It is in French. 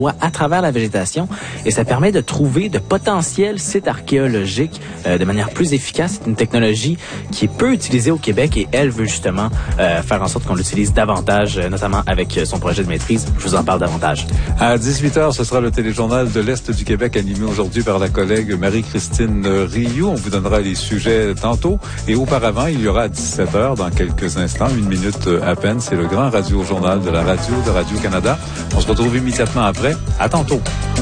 à travers la végétation et ça permet de trouver de potentiels sites archéologiques de manière plus efficace. C'est une technologie qui est peu utilisée au Québec et elle veut justement faire en sorte qu'on l'utilise davantage, notamment avec son projet de maîtrise. Je vous en parle davantage. À 18h, ce sera le téléjournal de l'Est du Québec animé aujourd'hui par la collègue Marie-Christine Rioux. On vous donnera les sujets tantôt et auparavant, il y aura à 17h dans quelques instants, 1 minute à peine. C'est le grand radio-journal de la radio de Radio-Canada. On se retrouve immédiatement après. À tantôt.